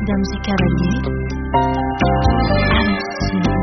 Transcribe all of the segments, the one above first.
de la musique cavalier.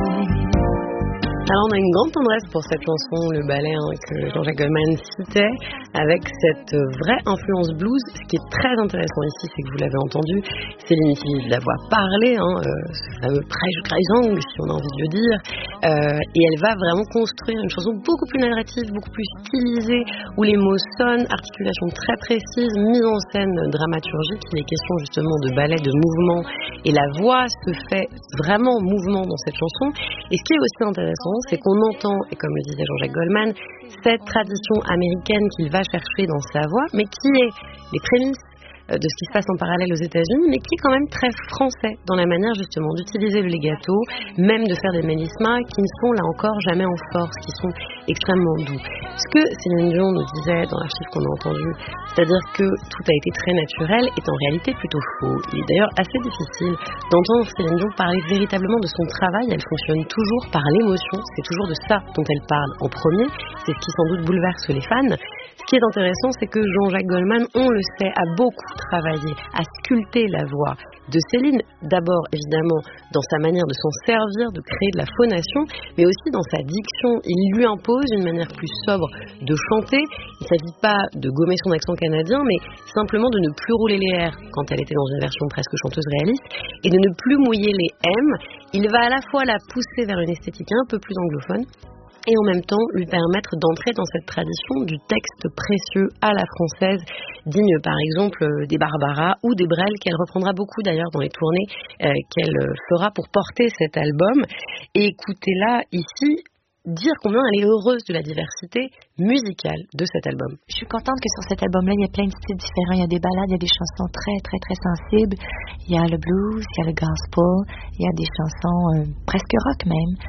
Alors on a une grande tendresse pour cette chanson, le ballet que Jean-Jacques Goldman citait, avec cette vraie influence blues. Ce qui est très intéressant ici, c'est que vous l'avez entendu, Céline utilise la voix parlée, ce fameux prêche Greisang, si on a envie de le dire, et elle va vraiment construire une chanson beaucoup plus narrative, beaucoup plus stylisée, où les mots sonnent, articulation très précise, mise en scène dramaturgique. Il est question justement de ballet, de mouvement, et la voix se fait vraiment mouvement dans cette chanson. Et ce qui est aussi intéressant, c'est qu'on entend, et comme le disait Jean-Jacques Goldman, cette tradition américaine qu'il va chercher dans sa voix, mais qui est les prémices de ce qui se passe en parallèle aux États-Unis, mais qui est quand même très français dans la manière justement d'utiliser le legato, même de faire des mélismas qui ne sont là encore jamais en force, qui sont extrêmement doux. Ce que Céline Dion nous disait dans l'archive qu'on a entendu, c'est-à-dire que tout a été très naturel, est en réalité plutôt faux. Il est d'ailleurs assez difficile d'entendre Céline Dion parler véritablement de son travail. Elle fonctionne toujours par l'émotion, c'est toujours de ça dont elle parle en premier, c'est ce qui sans doute bouleverse les fans. Ce qui est intéressant, c'est que Jean-Jacques Goldman, on le sait, a beaucoup travaillé à sculpter la voix de Céline, d'abord évidemment dans sa manière de s'en servir, de créer de la phonation, mais aussi dans sa diction. Il lui impose une manière plus sobre de chanter. Il ne s'agit pas de gommer son accent canadien, mais simplement de ne plus rouler les R quand elle était dans une version presque chanteuse réaliste, et de ne plus mouiller les M. Il va à la fois la pousser vers une esthétique un peu plus anglophone, et en même temps lui permettre d'entrer dans cette tradition du texte précieux à la française, digne par exemple des Barbara ou des Brel, qu'elle reprendra beaucoup d'ailleurs dans les tournées qu'elle fera pour porter cet album. Et écoutez-la ici dire combien elle est heureuse de la diversité musicale de cet album. Je suis contente que sur cet album-là, il y a plein de styles différents. Il y a des ballades, il y a des chansons très, très, très sensibles. Il y a le blues, il y a le gospel, il y a des chansons presque rock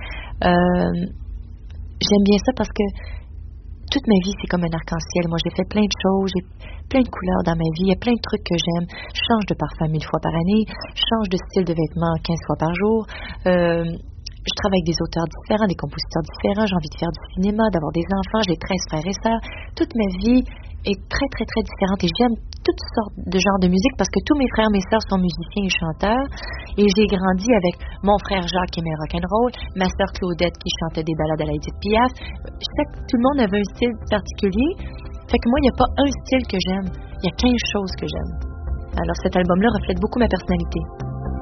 même. J'aime bien ça parce que toute ma vie, c'est comme un arc-en-ciel. Moi, j'ai fait plein de choses, j'ai plein de couleurs dans ma vie. Il y a plein de trucs que j'aime. Je change de parfum 1000 fois par année. Je change de style de vêtements 15 fois par jour. Je travaille avec des auteurs différents, des compositeurs différents. J'ai envie de faire du cinéma, d'avoir des enfants. J'ai 13 frères et sœurs. Toute ma vie est très, très, très différente. Et j'aime toutes sortes de genres de musique parce que tous mes frères et mes sœurs sont musiciens et chanteurs. Et j'ai grandi avec mon frère Jacques qui aimait rock'n'roll, ma sœur Claudette qui chantait des ballades à la Edith Piaf. Je sais que tout le monde avait un style particulier. Fait que moi, il n'y a pas un style que j'aime. Il y a 15 choses que j'aime. Alors cet album-là reflète beaucoup ma personnalité.